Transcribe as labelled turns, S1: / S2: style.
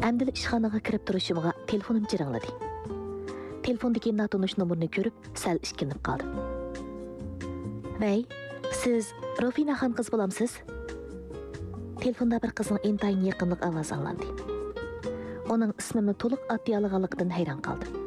S1: Әмділ ішханаға кіріп тұрышымға telefonim jirangladı. Telefondaki natonish nomerini ko'rib, sal ishkinib qoldim. Vay, siz Rofina xon qiz bo'lamsiz? Telefonda bir qizning intayin yaqinlik ovozi anglandi. Onun ismini to'liq atay olganligidan hayron qoldim.